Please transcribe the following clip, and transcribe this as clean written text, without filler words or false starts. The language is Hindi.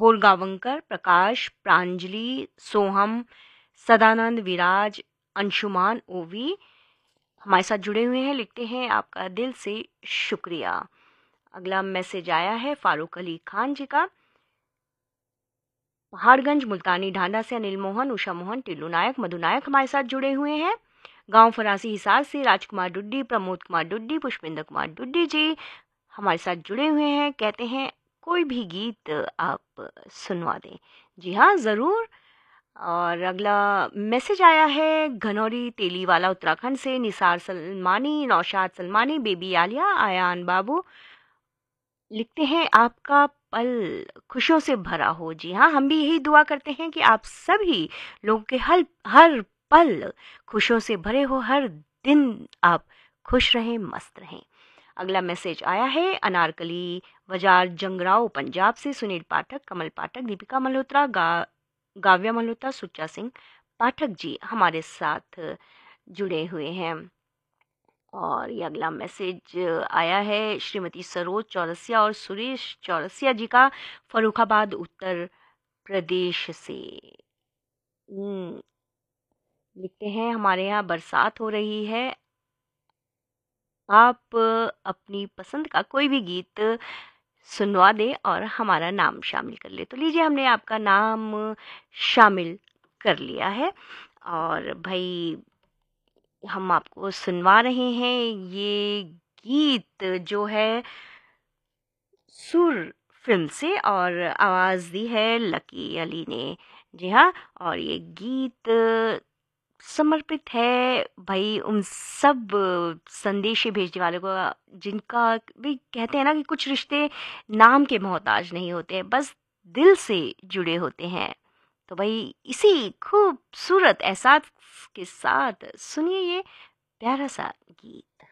बोरगावंकर, प्रकाश, प्रांजलि, सोहम, सदानंद, विराज, अंशुमान, ओवी हमारे साथ जुड़े हुए हैं। लिखते हैं आपका दिल से शुक्रिया। अगला मैसेज आया है फारूक अली खान जी का। पहाड़गंज मुल्तानी ढांडा से अनिल मोहन, उषा मोहन, टिल्लू नायक, मधु नायक हमारे साथ जुड़े हुए हैं। गांव फरासी हिसार से राजकुमार डुड्डी, प्रमोद कुमार डुड्डी, पुष्पेंद्र कुमार डुड्डी जी हमारे साथ जुड़े हुए हैं। कहते हैं कोई भी गीत आप सुनवा दें। जी हाँ, ज़रूर। और अगला मैसेज आया है घनौरी तेलीवाला उत्तराखंड से निसार सलमानी, नौशाद सलमानी, बेबी आलिया, आयान बाबू लिखते हैं आपका पल खुशियों से भरा हो। जी हाँ, हम भी यही दुआ करते हैं कि आप सभी लोगों के हर हर पल खुशियों से भरे हो, हर दिन आप खुश रहें, मस्त रहें। अगला मैसेज आया है अनारकली बाजार जंगराव पंजाब से सुनील पाठक, कमल पाठक, दीपिका मल्होत्रा, गाव्या मल्होत्रा, सुच्चा सिंह पाठक जी हमारे साथ जुड़े हुए हैं। और ये अगला मैसेज आया है श्रीमती सरोज चौरसिया और सुरेश चौरसिया जी का, फर्रुखाबाद उत्तर प्रदेश से। लिखते हैं हमारे यहाँ बरसात हो रही है, आप अपनी पसंद का कोई भी गीत सुनवा दें और हमारा नाम शामिल कर ले। तो लीजिए, हमने आपका नाम शामिल कर लिया है और भाई हम आपको सुनवा रहे हैं ये गीत जो है सुर फिल्म से, और आवाज़ दी है लकी अली ने। जी हाँ, और ये गीत समर्पित है भाई उन सब संदेश भेजने वालों को जिनका भी कहते हैं ना कि कुछ रिश्ते नाम के मोहताज नहीं होते, बस दिल से जुड़े होते हैं। तो भाई इसी खूबसूरत एहसास के साथ सुनिए ये प्यारा सा गीत।